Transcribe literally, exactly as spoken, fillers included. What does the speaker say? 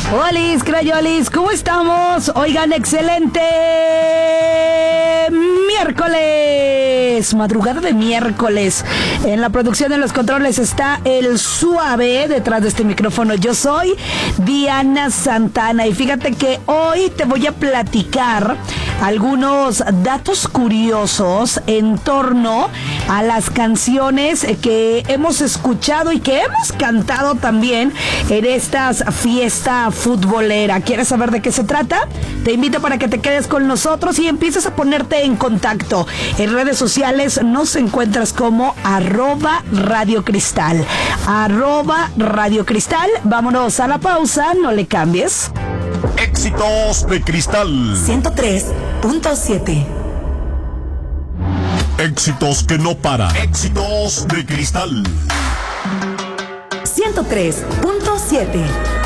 Olis, crayolis, ¿cómo estamos? Oigan, excelente miércoles, madrugada de miércoles. En la producción de los controles está el Suave, detrás de este micrófono yo soy Diana Santana. Y fíjate que hoy te voy a platicar algunos datos curiosos en torno a las canciones que hemos escuchado y que hemos cantado también en estas fiestas futbolera. ¿Quieres saber de qué se trata? Te invito para que te quedes con nosotros y empieces a ponerte en contacto. En redes sociales nos encuentras como arroba Radio Cristal. Arroba Radio Cristal. Vámonos a la pausa, no le cambies. Éxitos de Cristal ciento tres punto siete. Éxitos que no paran. Éxitos de Cristal ciento tres punto siete.